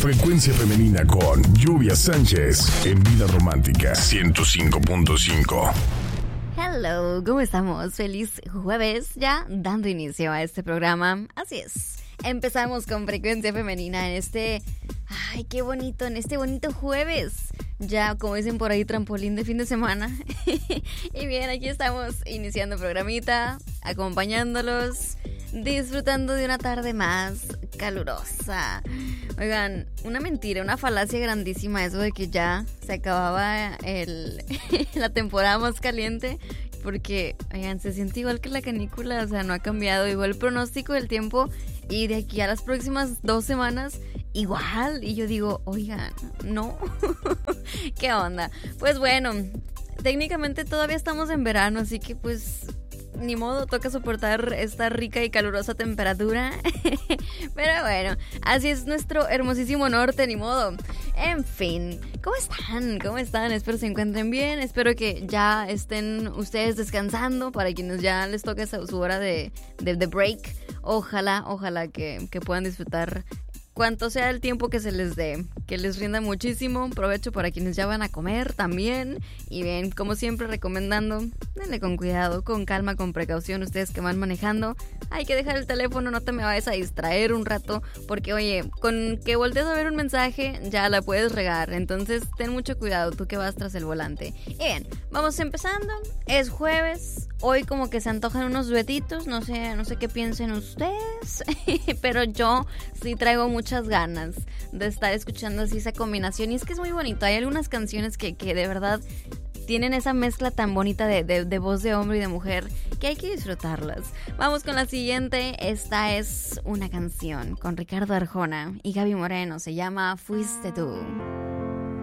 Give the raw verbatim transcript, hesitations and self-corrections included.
Frecuencia Femenina con Lluvia Sánchez en Vida Romántica ciento cinco punto cinco. Hello, ¿cómo estamos? Feliz jueves, ya dando inicio a este programa. Así es, empezamos con Frecuencia Femenina en este... Ay, qué bonito, en este bonito jueves. Ya, como dicen por ahí, trampolín de fin de semana. Y bien, aquí estamos iniciando programita, acompañándolos, disfrutando de una tarde más calurosa. Oigan, una mentira, una falacia grandísima eso de que ya se acababa el la temporada más caliente. Porque, oigan, se siente igual que la canícula, o sea, no ha cambiado. Igual el pronóstico del tiempo y de aquí a las próximas dos semanas, igual. Y yo digo, oigan, no. ¿Qué onda? Pues bueno, técnicamente todavía estamos en verano, así que pues... ni modo, toca soportar esta rica y calurosa temperatura. Pero bueno, así es nuestro hermosísimo norte, ni modo. En fin, ¿cómo están? ¿Cómo están? Espero se encuentren bien. Espero que ya estén ustedes descansando. Para quienes ya les toca su, su hora de, de, de break, Ojalá, ojalá que, que puedan disfrutar cuanto sea el tiempo que se les dé, que les rinda muchísimo provecho para quienes ya van a comer también. Y bien, como siempre recomendando, denle con cuidado, con calma, con precaución ustedes que van manejando. Hay que dejar el teléfono, no te me vayas a distraer un rato, porque oye, con que voltees a ver un mensaje ya la puedes regar. Entonces ten mucho cuidado tú que vas tras el volante. Y bien, vamos empezando, es jueves. Hoy como que se antojan unos duetitos, no sé, no sé qué piensen ustedes, pero yo sí traigo muchas ganas de estar escuchando así esa combinación. Y es que es muy bonito, hay algunas canciones que, que de verdad tienen esa mezcla tan bonita de, de, de voz de hombre y de mujer que hay que disfrutarlas. Vamos con la siguiente, esta es una canción con Ricardo Arjona y Gaby Moreno, se llama Fuiste Tú.